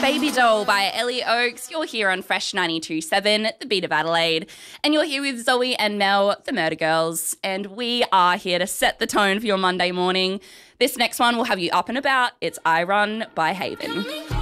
Baby Doll by Ellie Oakes. You're here on Fresh 92.7, the Beat of Adelaide. And you're here with Zoe and Mel, the Murder Girls. And we are here to set the tone for your Monday morning. This next one will have you up and about. It's I Run by Haven.